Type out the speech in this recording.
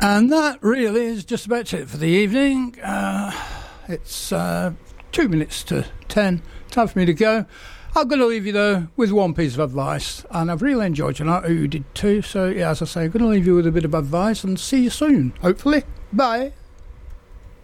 And that really is just about it for the evening. It's 2 minutes to 10. Time for me to go. I'm going to leave you, though, with one piece of advice. And I've really enjoyed tonight. Oh, you did too. So, yeah, as I say, I'm going to leave you with a bit of advice and see you soon, hopefully. Bye.